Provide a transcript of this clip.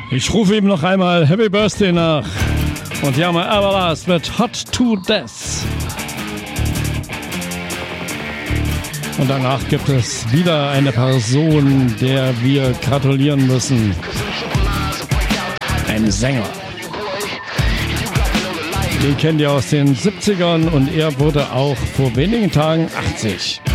Ich rufe ihm noch einmal Happy Birthday nach. Und ja, mal Everlast mit Hot to Death. Und danach gibt es wieder eine Person, der wir gratulieren müssen. Ein Sänger. Den kennt ihr aus den 70ern und er wurde auch vor wenigen Tagen 80.